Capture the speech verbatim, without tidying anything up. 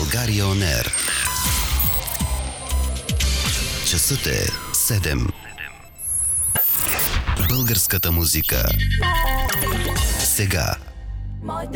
България On Air. Часът е седем. Българската музика. Сега.